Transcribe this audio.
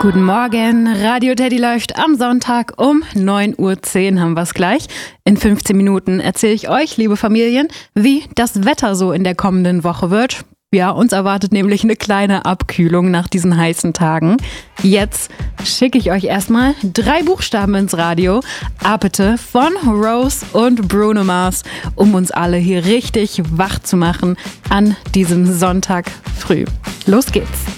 Guten Morgen, Radio Teddy läuft am Sonntag um 9:10 Uhr haben wir es gleich. In 15 Minuten erzähle ich euch, liebe Familien, wie das Wetter so in der kommenden Woche wird. Ja, uns erwartet nämlich eine kleine Abkühlung nach diesen heißen Tagen. Jetzt schicke ich euch erstmal 3 Buchstaben ins Radio. Apete von Rose und Bruno Mars, um uns alle hier richtig wach zu machen an diesem Sonntag früh. Los geht's!